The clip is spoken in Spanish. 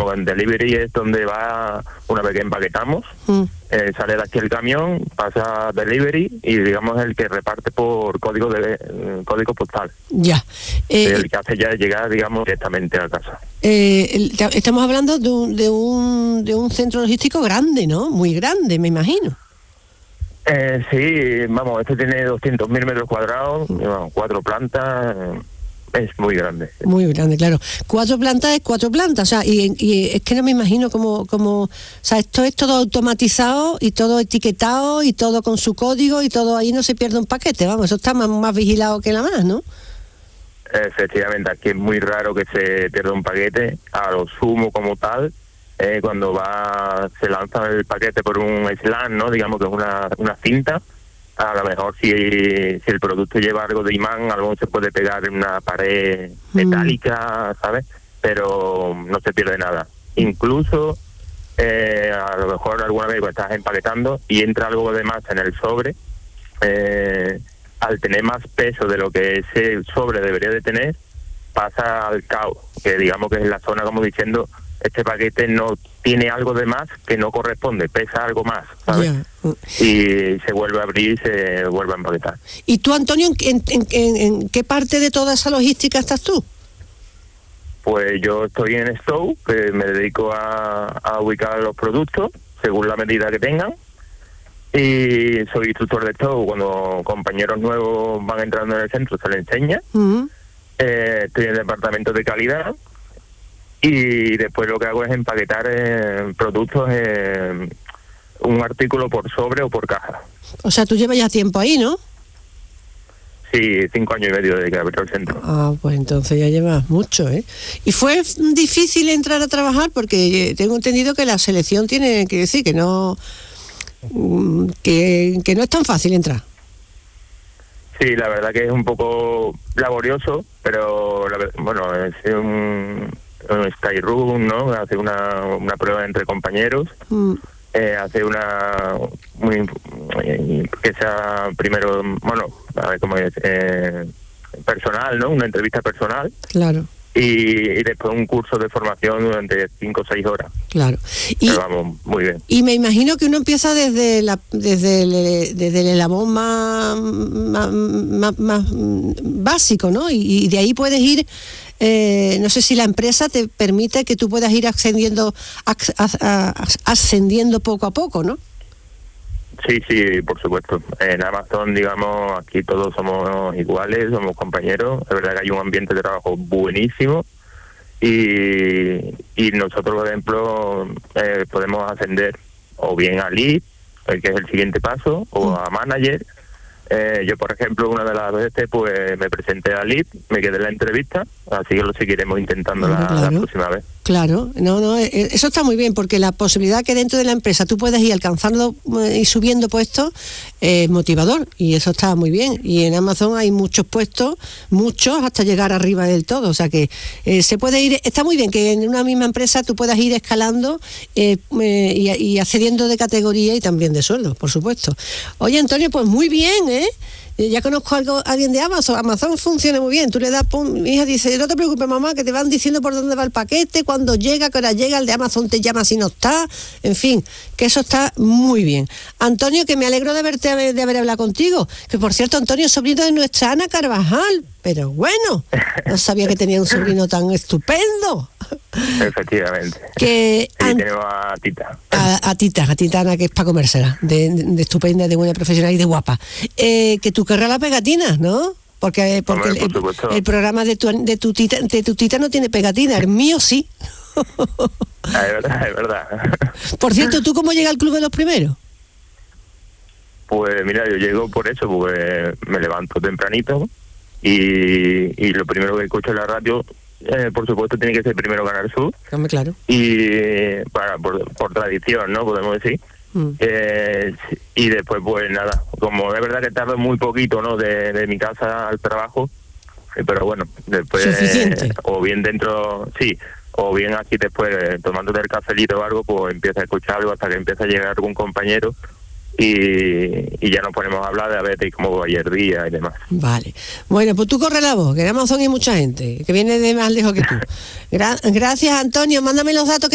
bueno, en delivery es donde va una vez que empaquetamos, sale de aquí el camión, pasa a delivery y digamos el que reparte por código postal. Ya. El que hace ya llegar, digamos, directamente a casa. Estamos hablando de un centro logístico grande, ¿no? Muy grande, me imagino. Sí, vamos, este tiene 200.000 metros cuadrados, 4 plantas, es muy grande. Muy grande, claro. 4 plantas es 4 plantas, o sea, y es que no me imagino cómo, o sea, esto es todo automatizado y todo etiquetado y todo con su código y todo ahí, no se pierde un paquete, vamos, eso está más vigilado que la más, ¿no? Efectivamente, aquí es muy raro que se pierda un paquete, a lo sumo como tal. Cuando se lanza el paquete por un slam, ¿no? Digamos que es una cinta, a lo mejor si el producto lleva algo de imán, algo se puede pegar en una pared metálica, ¿sabes? Pero no se pierde nada. Incluso, a lo mejor alguna vez cuando estás empaquetando y entra algo de más en el sobre, al tener más peso de lo que ese sobre debería de tener, pasa al caos, que digamos que es la zona como diciendo... Este paquete no tiene algo de más que no corresponde, pesa algo más, ¿sabes? Yeah. Y se vuelve a abrir y se vuelve a empaquetar. ¿Y tú, Antonio, en qué parte de toda esa logística estás tú? Pues yo estoy en Stow, que me dedico a ubicar los productos según la medida que tengan. Y soy instructor de Stow. Cuando compañeros nuevos van entrando en el centro se les enseña. Estoy en el departamento de calidad. Y después lo que hago es empaquetar productos, un artículo por sobre o por caja. O sea, tú llevas ya tiempo ahí, ¿no? Sí, 5 años y medio desde que abrió el centro. Ah, pues entonces ya llevas mucho, ¿eh? ¿Y fue difícil entrar a trabajar? Porque tengo entendido que la selección tiene que decir que no es tan fácil entrar. Sí, la verdad que es un poco laborioso, pero bueno, es un Skyrun, ¿no? Hace una prueba entre compañeros, hace que sea primero, bueno, a ver cómo es, personal, ¿no? Una entrevista personal. Claro. Y después un curso de formación durante 5 o 6 horas. Claro. Pero vamos, muy bien. Y me imagino que uno empieza desde el eslabón más básico, ¿no? Y de ahí puedes ir, no sé si la empresa te permite que tú puedas ir ascendiendo poco a poco, ¿no? Sí, por supuesto. En Amazon, digamos, aquí todos somos iguales, somos compañeros. Es verdad que hay un ambiente de trabajo buenísimo y nosotros, por ejemplo, podemos ascender o bien a lead, que es el siguiente paso, o a manager. Yo, por ejemplo, una de las veces pues me presenté a lead, me quedé en la entrevista, así que lo seguiremos intentando la próxima vez. Claro, eso está muy bien, porque la posibilidad que dentro de la empresa tú puedes ir alcanzando y subiendo puestos es motivador, y eso está muy bien. Y en Amazon hay muchos puestos, muchos, hasta llegar arriba del todo, o sea que se puede ir, está muy bien que en una misma empresa tú puedas ir escalando y accediendo de categoría y también de sueldo, por supuesto. Oye, Antonio, pues muy bien, ¿eh? Ya conozco a alguien de Amazon funciona muy bien, tú le das, mi hija dice, no te preocupes mamá, que te van diciendo por dónde va el paquete, cuándo llega, qué hora llega, el de Amazon te llama si no está, en fin, que eso está muy bien. Antonio, que me alegro de haber hablado contigo, que por cierto, Antonio es sobrino de nuestra Ana Carvajal, pero bueno, no sabía que tenía un sobrino tan estupendo. Efectivamente. Que tenemos a Tita. A Tita Ana, que es para comérsela, de estupenda, de buena profesional y de guapa. Que tú querrás la pegatina, ¿no? Porque el programa de tu tita no tiene pegatina, el mío sí. Es verdad. Por cierto, ¿tú cómo llegas al Club de los Primeros? Pues mira, yo llego por eso, porque me levanto tempranito y lo primero que escucho en la radio, por supuesto, tiene que ser primero Canal Sur. Claro. Y por tradición, ¿no? Podemos decir. Y después, pues nada, como es verdad que tardo muy poquito, ¿no? De mi casa al trabajo, pero bueno, después o bien dentro, sí, o bien aquí después tomándote el cafelito o algo, pues empieza a escuchar algo hasta que empieza a llegar algún compañero y ya nos ponemos a hablar de a ver de cómo va ayer día y demás. Vale, bueno, pues tú corre la voz, que en Amazon hay mucha gente que viene de más lejos que tú. Gracias, Antonio, mándame los datos que